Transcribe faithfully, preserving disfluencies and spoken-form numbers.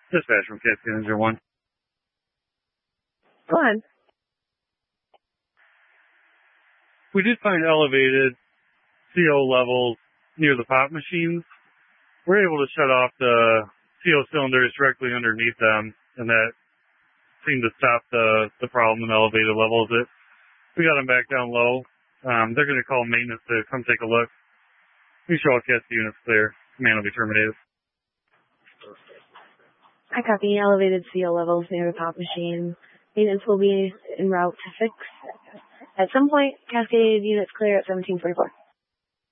Dispatch from Cascade Engine one. Go ahead. We did find elevated C O levels near the pop machines. We're able to shut off the C O cylinders directly underneath them, and that seemed to stop the, the problem in elevated levels. It, we got them back down low. Um, they're going to call maintenance to come take a look. We show all Cascade units clear. Command will be terminated. I copy. Elevated C O levels near the pop machine. Maintenance will be en route to fix. At some point, Cascade units clear at seventeen forty-four.